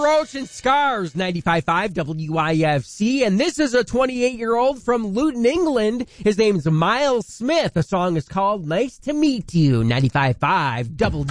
Roach and Scars, 95.5 WIFC. And this is a 28-year-old from Luton, England. His name's Miles Smith. The song is called Nice to Meet You, 95.5 WIFC.